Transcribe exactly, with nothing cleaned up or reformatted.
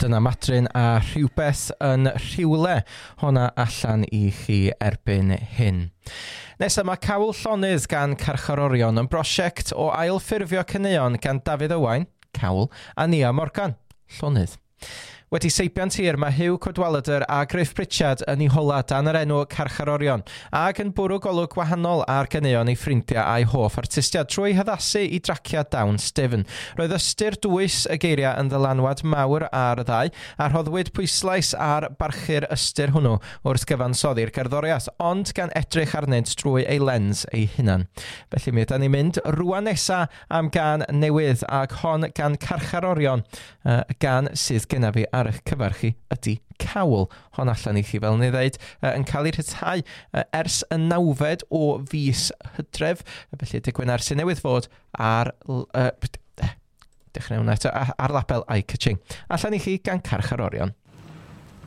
dyna Madryn a rhywbeth yn rhywle honna allan i chi erbyn hyn. Nesa mae Cawl Llonydd gan Carcharorion yn brosiect o ailffurfio caneuon gan Dafydd Owain, Cawl, a Nia Morgan, Llonydd. Wedi seibiant hir mae Hugh Cadwaladr a Griff Pritchard yn ei hola dan yr enw Carcharorion ac yn bwrw golwg wahanol ar ganeuon ei ffrindiau a'i hoff artistiad trwy haddasu i draciau Down Stephen. Roedd ystyr dwys y geiriau yn ddylanwad mawr ar y ddau a rhoddwyd pwyslais ar barchu'r ystyr hwnnw wrth gyfansoddi'r gerddoriaeth, ond gan edrych arnynt drwy ei lens ei hunan. Felly mi ydyn ni'n mynd rwan nesa am gan newydd ac hon gan Carcharorion, uh, gan sydd genna fi ar y cyfarchu ydy Cawl. Hon allan i chi fel ni ddeud uh, yn cael ei rhyddhau uh, ers y nawfed o fis Hydref, felly dy Gwener sy'n newydd fod ar uh, dechrau hwnna eto ar label Eye Catching. Allan i chi gan Carcharorion.